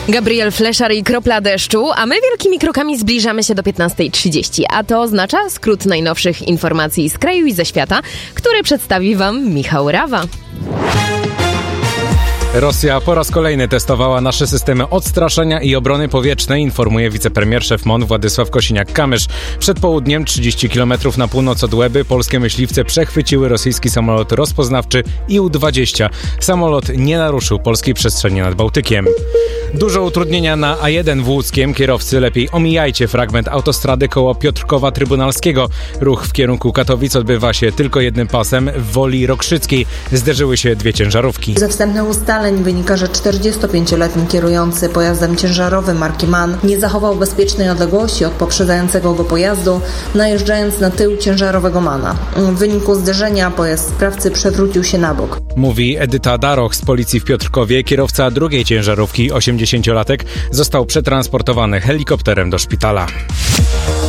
Gabriel Fleszar i kropla deszczu, a my wielkimi krokami zbliżamy się do 15:30, a to oznacza skrót najnowszych informacji z kraju i ze świata, który przedstawi Wam Michał Rawa. Rosja po raz kolejny testowała nasze systemy odstraszania i obrony powietrznej, informuje wicepremier szef MON Władysław Kosiniak-Kamysz. Przed południem, 30 km na północ od Łeby, polskie myśliwce przechwyciły rosyjski samolot rozpoznawczy Ił-20. Samolot nie naruszył polskiej przestrzeni nad Bałtykiem. Dużo utrudnienia na A1 w Łódzkiem. Kierowcy, lepiej omijajcie fragment autostrady koło Piotrkowa Trybunalskiego. Ruch w kierunku Katowic odbywa się tylko jednym pasem w Woli Rokrzyckiej. Zderzyły się dwie ciężarówki. Ze wstępnych ustaleń wynika, że 45-letni kierujący pojazdem ciężarowym marki MAN nie zachował bezpiecznej odległości od poprzedzającego go pojazdu, najeżdżając na tył ciężarowego MANa. W wyniku zderzenia pojazd sprawcy przewrócił się na bok. Mówi Edyta Daroch z policji w Piotrkowie. Kierowca drugiej ciężarówki, 80-latek, został przetransportowany helikopterem do szpitala.